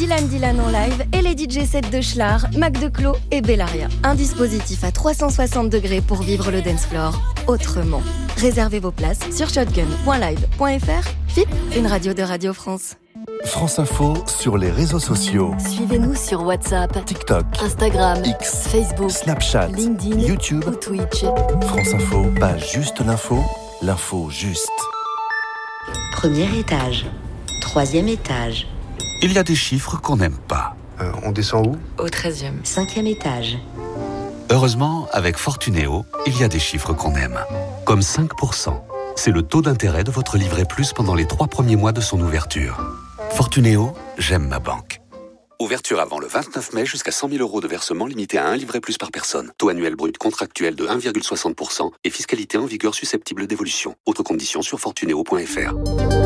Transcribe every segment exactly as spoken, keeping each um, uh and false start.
Dylan Dylan en live et les D J sets de Schlar, Mac Declos et Bellaria. Un dispositif à trois cent soixante degrés pour vivre le dance floor autrement. Réservez vos places sur shotgun point live point f r. F I P, une radio de Radio France. France Info sur les réseaux sociaux. Suivez-nous sur WhatsApp, TikTok, Instagram, X, Facebook, Snapchat, LinkedIn, YouTube ou Twitch. France Info, pas juste l'info, l'info juste. Premier étage, troisième étage. Il y a des chiffres qu'on n'aime pas. Euh, on descend où ? Au treizième. Cinquième étage. Heureusement, avec Fortunéo, il y a des chiffres qu'on aime. Comme cinq pour cent. C'est le taux d'intérêt de votre livret plus pendant les trois premiers mois de son ouverture. Fortunéo, j'aime ma banque. Ouverture avant le vingt-neuf mai jusqu'à cent mille euros de versement limité à un livret plus par personne. Taux annuel brut contractuel de un virgule soixante pour cent et fiscalité en vigueur susceptible d'évolution. Autres conditions sur fortunéo point f r.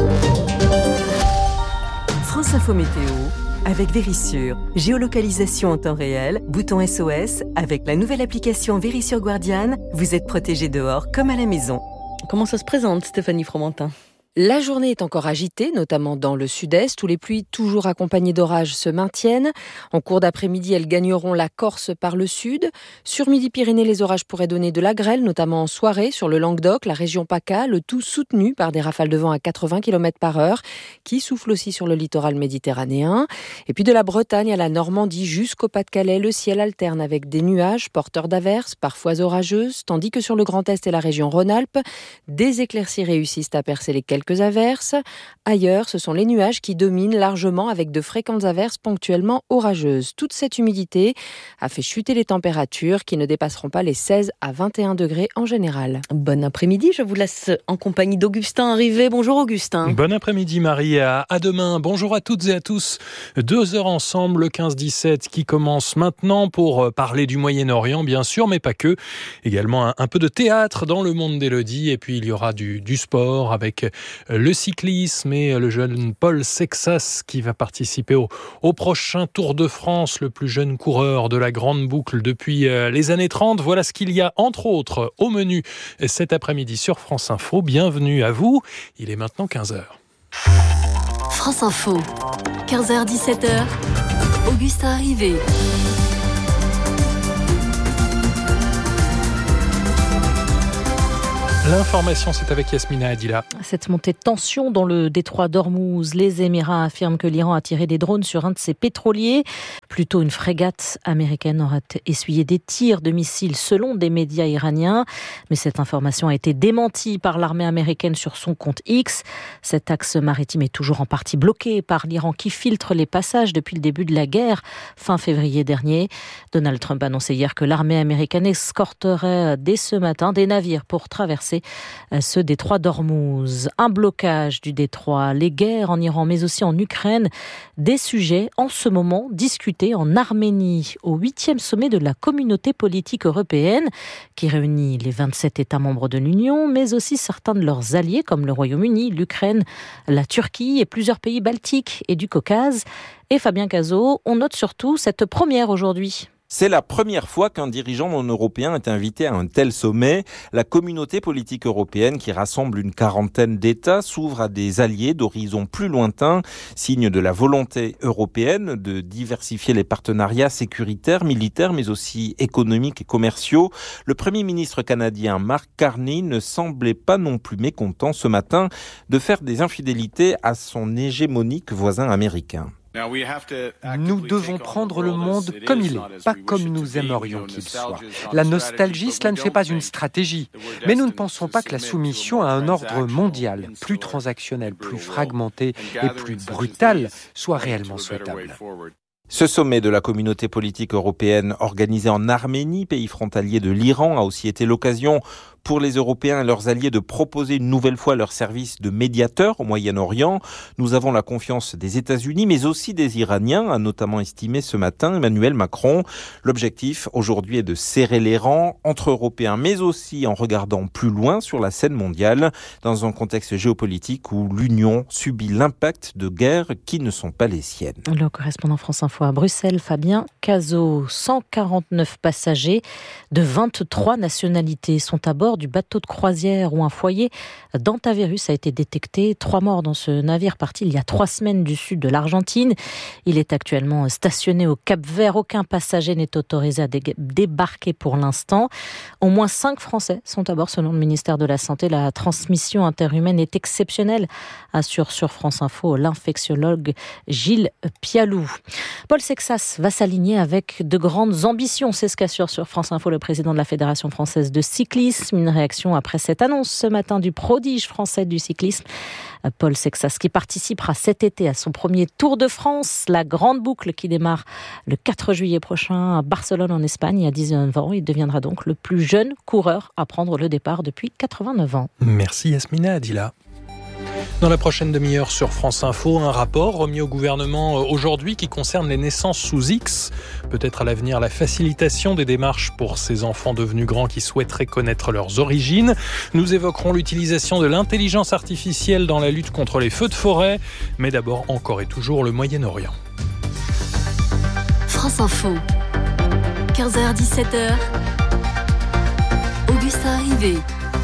France Info Météo avec Vérissure. Géolocalisation en temps réel, bouton S O S. Avec la nouvelle application Vérissure Guardian, vous êtes protégé dehors comme à la maison. Comment ça se présente, Stéphanie Fromentin ? La journée est encore agitée, notamment dans le sud-est, où les pluies, toujours accompagnées d'orages, se maintiennent. En cours d'après-midi, elles gagneront la Corse par le sud. Sur Midi-Pyrénées, les orages pourraient donner de la grêle, notamment en soirée, sur le Languedoc, la région PACA, le tout soutenu par des rafales de vent à quatre-vingts kilomètres par heure, qui soufflent aussi sur le littoral méditerranéen. Et puis de la Bretagne à la Normandie jusqu'au Pas-de-Calais, le ciel alterne avec des nuages porteurs d'averses, parfois orageuses, tandis que sur le Grand Est et la région Rhône-Alpes, des éclaircies réussissent à percer les quelques averses. Ailleurs, ce sont les nuages qui dominent largement avec de fréquentes averses ponctuellement orageuses. Toute cette humidité a fait chuter les températures qui ne dépasseront pas les seize à vingt et un degrés en général. Bon après-midi, je vous laisse en compagnie d'Augustin Arrivé. Bonjour Augustin. Bon après-midi Marie, à, à demain. Bonjour à toutes et à tous. Deux heures ensemble, le quinze dix-sept qui commence maintenant pour parler du Moyen-Orient, bien sûr, mais pas que. Également un, un peu de théâtre dans le monde d'Élodie et puis il y aura du, du sport avec le cyclisme et le jeune Paul Sexas qui va participer au, au prochain Tour de France, le plus jeune coureur de la grande boucle depuis les années trente. Voilà ce qu'il y a entre autres au menu cet après-midi sur France Info. Bienvenue à vous, il est maintenant quinze heures. France Info, quinze heures dix-sept heures, Augustin Arrivé. L'information, c'est avec Yasmina Adila. Cette montée de tension dans le détroit d'Ormuz, les Émirats affirment que l'Iran a tiré des drones sur un de ses pétroliers. Plutôt, une frégate américaine aurait essuyé des tirs de missiles selon des médias iraniens. Mais cette information a été démentie par l'armée américaine sur son compte X. Cet axe maritime est toujours en partie bloqué par l'Iran qui filtre les passages depuis le début de la guerre, fin février dernier. Donald Trump a annoncé hier que l'armée américaine escorterait dès ce matin des navires pour traverser ce détroit d'Ormuz. Un blocage du détroit, les guerres en Iran mais aussi en Ukraine, des sujets en ce moment discutés en Arménie au huitième sommet de la communauté politique européenne qui réunit les vingt-sept États membres de l'Union mais aussi certains de leurs alliés comme le Royaume-Uni, l'Ukraine, la Turquie et plusieurs pays baltiques et du Caucase. Et Fabien Cazot, on note surtout cette première aujourd'hui. C'est la première fois qu'un dirigeant non européen est invité à un tel sommet. La communauté politique européenne, qui rassemble une quarantaine d'États, s'ouvre à des alliés d'horizons plus lointains, signe de la volonté européenne de diversifier les partenariats sécuritaires, militaires, mais aussi économiques et commerciaux. Le Premier ministre canadien Mark Carney ne semblait pas non plus mécontent ce matin de faire des infidélités à son hégémonique voisin américain. Nous devons prendre le monde comme il est, pas comme nous aimerions qu'il soit. La nostalgie, cela ne fait pas une stratégie. Mais nous ne pensons pas que la soumission à un ordre mondial, plus transactionnel, plus fragmenté et plus brutal, soit réellement souhaitable. Ce sommet de la communauté politique européenne organisé en Arménie, pays frontalier de l'Iran, a aussi été l'occasion pour les Européens et leurs alliés de proposer une nouvelle fois leur service de médiateur au Moyen-Orient. Nous avons la confiance des États-Unis, mais aussi des Iraniens, a notamment estimé ce matin Emmanuel Macron. L'objectif aujourd'hui est de serrer les rangs entre Européens, mais aussi en regardant plus loin sur la scène mondiale, dans un contexte géopolitique où l'Union subit l'impact de guerres qui ne sont pas les siennes. Le correspondant France Info à Bruxelles, Fabien Cazot. cent quarante-neuf passagers de vingt-trois nationalités sont à bord bord du bateau de croisière où un foyer d'hantavirus a été détecté. Trois morts dans ce navire parti il y a trois semaines du sud de l'Argentine. Il est actuellement stationné au Cap-Vert. Aucun passager n'est autorisé à dé- débarquer pour l'instant. Au moins cinq Français sont à bord selon le ministère de la Santé. La transmission interhumaine est exceptionnelle, assure sur France Info l'infectiologue Gilles Pialou. Paul Sexas va s'aligner avec de grandes ambitions. C'est ce qu'assure sur France Info le président de la Fédération française de cyclisme. Une réaction après cette annonce ce matin du prodige français du cyclisme, Paul Sexas, qui participera cet été à son premier Tour de France, la grande boucle qui démarre le quatre juillet prochain à Barcelone en Espagne. À dix-neuf ans, il deviendra donc le plus jeune coureur à prendre le départ depuis quatre-vingt-neuf ans. Merci Yasmina Adila. Dans la prochaine demi-heure sur France Info, un rapport remis au gouvernement aujourd'hui qui concerne les naissances sous X. Peut-être à l'avenir la facilitation des démarches pour ces enfants devenus grands qui souhaiteraient connaître leurs origines. Nous évoquerons l'utilisation de l'intelligence artificielle dans la lutte contre les feux de forêt. Mais d'abord, encore et toujours, le Moyen-Orient. France Info, quinze heures dix-sept heures, Augustin Rivet.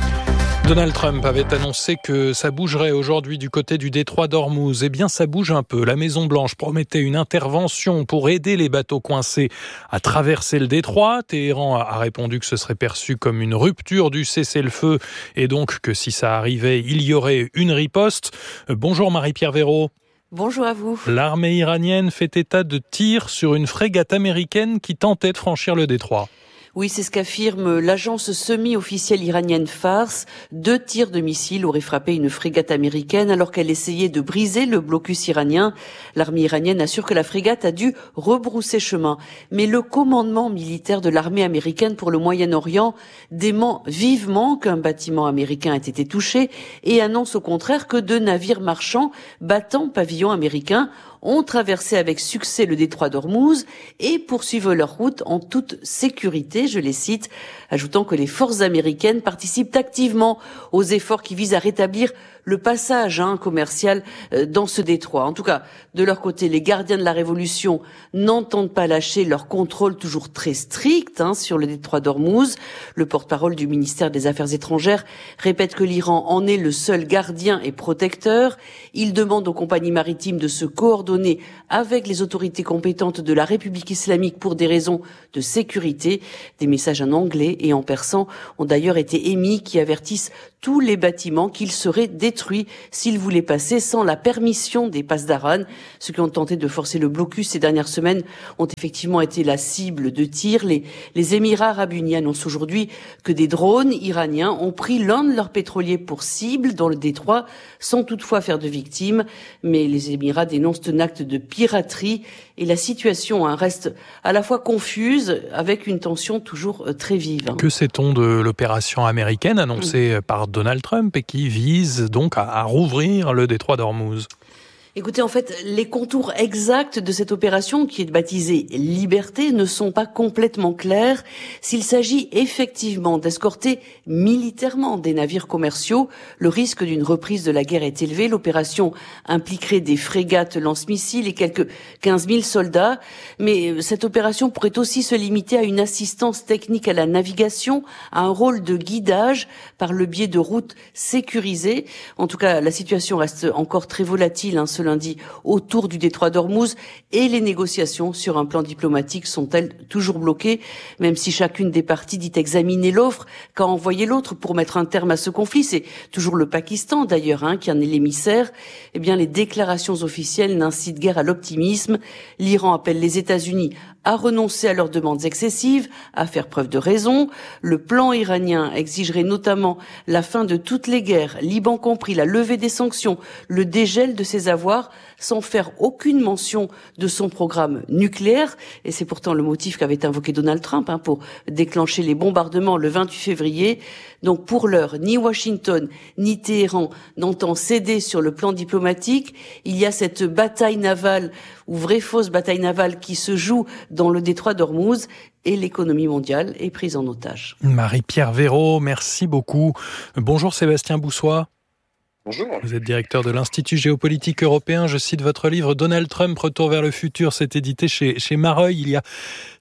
Donald Trump avait annoncé que ça bougerait aujourd'hui du côté du détroit d'Ormuz. Eh bien, ça bouge un peu. La Maison-Blanche promettait une intervention pour aider les bateaux coincés à traverser le détroit. Téhéran a répondu que ce serait perçu comme une rupture du cessez-le-feu et donc que si ça arrivait, il y aurait une riposte. Bonjour Marie-Pierre Véraud. Bonjour à vous. L'armée iranienne fait état de tirs sur une frégate américaine qui tentait de franchir le détroit. Oui, c'est ce qu'affirme l'agence semi-officielle iranienne Fars. Deux tirs de missiles auraient frappé une frégate américaine alors qu'elle essayait de briser le blocus iranien. L'armée iranienne assure que la frégate a dû rebrousser chemin. Mais le commandement militaire de l'armée américaine pour le Moyen-Orient dément vivement qu'un bâtiment américain ait été touché et annonce au contraire que deux navires marchands battant pavillon américain ont traversé avec succès le détroit d'Ormuz et poursuivent leur route en toute sécurité, je les cite, ajoutant que les forces américaines participent activement aux efforts qui visent à rétablir le passage hein, commercial euh, dans ce détroit. En tout cas, de leur côté, les gardiens de la Révolution n'entendent pas lâcher leur contrôle toujours très strict hein, sur le détroit d'Ormuz. Le porte-parole du ministère des Affaires étrangères répète que l'Iran en est le seul gardien et protecteur. Il demande aux compagnies maritimes de se coordonner avec les autorités compétentes de la République islamique pour des raisons de sécurité. Des messages en anglais et en persan ont d'ailleurs été émis qui avertissent tous les bâtiments qu'ils seraient détruits s'ils voulaient passer sans la permission des Pasdaran. Ceux qui ont tenté de forcer le blocus ces dernières semaines ont effectivement été la cible de tirs. Les, les Émirats arabes unis annoncent aujourd'hui que des drones iraniens ont pris l'un de leurs pétroliers pour cible dans le détroit sans toutefois faire de victimes. Mais les Émirats dénoncent un acte de piraterie et la situation hein, reste à la fois confuse avec une tension toujours très vive. Que sait-on de l'opération américaine annoncée mmh. par Donald Trump et qui vise donc à, à rouvrir le détroit d'Ormuz? Écoutez, en fait, les contours exacts de cette opération, qui est baptisée Liberté, ne sont pas complètement clairs. S'il s'agit effectivement d'escorter militairement des navires commerciaux, le risque d'une reprise de la guerre est élevé. L'opération impliquerait des frégates lance-missiles et quelques quinze mille soldats. Mais cette opération pourrait aussi se limiter à une assistance technique à la navigation, à un rôle de guidage par le biais de routes sécurisées. En tout cas, la situation reste encore très volatile, hein, ce lundi autour du détroit d'Ormuz et les négociations sur un plan diplomatique sont-elles toujours bloquées, même si chacune des parties dit examiner l'offre qu'a envoyé l'autre pour mettre un terme à ce conflit. C'est toujours le Pakistan d'ailleurs hein, qui en est l'émissaire. Eh bien, les déclarations officielles n'incitent guère à l'optimisme. L'Iran appelle les États-Unis à renoncer à leurs demandes excessives, à faire preuve de raison. Le plan iranien exigerait notamment la fin de toutes les guerres, Liban compris, la levée des sanctions, le dégel de ses avoirs, sans faire aucune mention de son programme nucléaire. Et c'est pourtant le motif qu'avait invoqué Donald Trump hein, pour déclencher les bombardements le vingt-huit février. Donc pour l'heure, ni Washington ni Téhéran n'entend céder sur le plan diplomatique. Il y a cette bataille navale, ou vraie fausse bataille navale, qui se joue dans le détroit d'Ormuz et l'économie mondiale est prise en otage. Marie-Pierre Véraud, merci beaucoup. Bonjour Sébastien Boussois. Bonjour. Vous êtes directeur de l'Institut géopolitique européen. Je cite votre livre « Donald Trump, retour vers le futur ». C'est édité chez, chez Mareuil. Il y a cette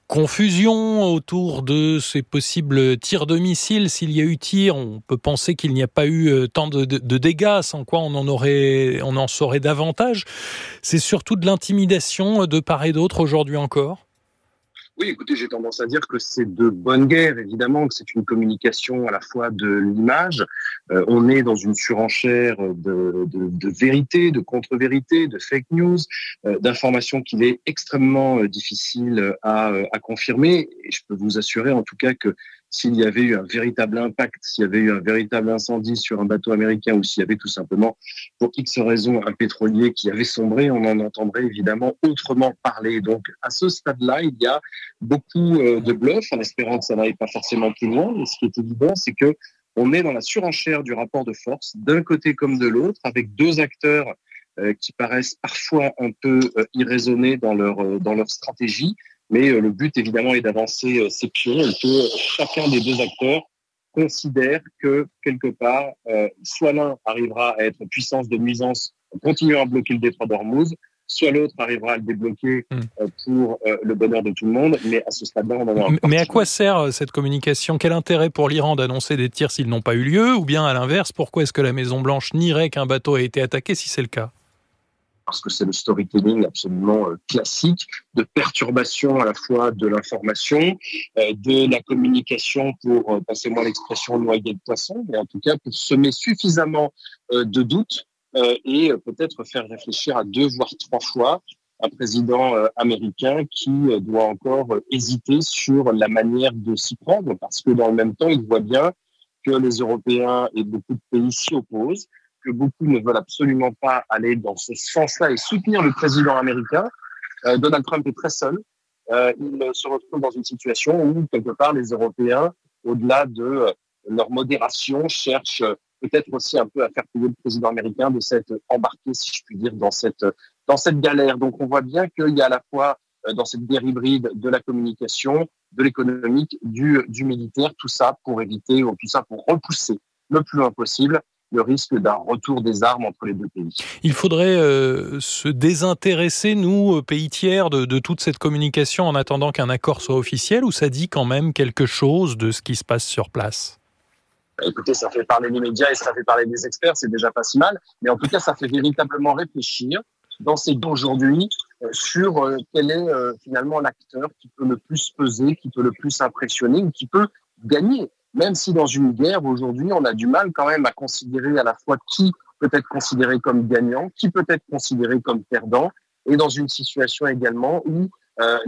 confusion autour de ces possibles tirs de missiles. S'il y a eu tir, on peut penser qu'il n'y a pas eu tant de, de, de dégâts, sans quoi on en aurait, on en saurait davantage. C'est surtout de l'intimidation de part et d'autre aujourd'hui encore. Oui, écoutez, j'ai tendance à dire que c'est de bonne guerre, évidemment, que c'est une communication à la fois de l'image. Euh, on est dans une surenchère de, de, de vérité, de contre-vérité, de fake news, euh, d'informations qu'il est extrêmement euh, difficile à, à confirmer. Et je peux vous assurer, en tout cas, que s'il y avait eu un véritable impact, s'il y avait eu un véritable incendie sur un bateau américain ou s'il y avait tout simplement, pour X raison, un pétrolier qui avait sombré, on en entendrait évidemment autrement parler. Donc, à ce stade-là, il y a beaucoup de bluffs, en espérant que ça n'aille pas forcément plus loin. Mais ce qui est évident, c'est que on est dans la surenchère du rapport de force, d'un côté comme de l'autre, avec deux acteurs euh, qui paraissent parfois un peu euh, irraisonnés dans leur, euh, dans leur stratégie. Mais euh, le but, évidemment, est d'avancer euh, ces pions et que chacun des deux acteurs considère que, quelque part, euh, soit l'un arrivera à être puissance de nuisance en continuant à bloquer le détroit d'Ormuz, soit l'autre arrivera à le débloquer euh, pour euh, le bonheur de tout le monde. Mais à ce stade-là, on en a un. Mais à quoi sert cette communication ? Quel intérêt pour l'Iran d'annoncer des tirs s'ils n'ont pas eu lieu ? Ou bien, à l'inverse, pourquoi est-ce que la Maison-Blanche nierait qu'un bateau a été attaqué si c'est le cas ? Parce que c'est le storytelling absolument euh, classique, de perturbation à la fois de l'information, euh, de la communication pour, euh, passez-moi l'expression, noyer de poisson, mais en tout cas pour semer suffisamment euh, de doutes euh, et euh, peut-être faire réfléchir à deux, voire trois fois un président euh, américain qui euh, doit encore euh, hésiter sur la manière de s'y prendre, parce que dans le même temps, il voit bien que les Européens et beaucoup de pays s'y opposent, que beaucoup ne veulent absolument pas aller dans ce sens-là et soutenir le président américain. Euh, Donald Trump est très seul. Euh, il se retrouve dans une situation où, quelque part, les Européens, au-delà de euh, leur modération, cherchent euh, peut-être aussi un peu à faire payer le président américain de s'être embarqué, si je puis dire, dans cette, dans cette galère. Donc, on voit bien qu'il y a à la fois, euh, dans cette guerre hybride, de la communication, de l'économique, du, du militaire, tout ça pour éviter, ou tout ça pour repousser le plus loin possible le risque d'un retour des armes entre les deux pays. Il faudrait euh, se désintéresser, nous, pays tiers, de, de toute cette communication en attendant qu'un accord soit officiel, ou ça dit quand même quelque chose de ce qui se passe sur place ? Écoutez, ça fait parler les médias et ça fait parler des experts, c'est déjà pas si mal, mais en tout cas, ça fait véritablement réfléchir dans ces temps aujourd'hui euh, sur euh, quel est euh, finalement l'acteur qui peut le plus peser, qui peut le plus impressionner ou qui peut gagner. Même si dans une guerre, aujourd'hui, on a du mal quand même à considérer à la fois qui peut être considéré comme gagnant, qui peut être considéré comme perdant, et dans une situation également où euh,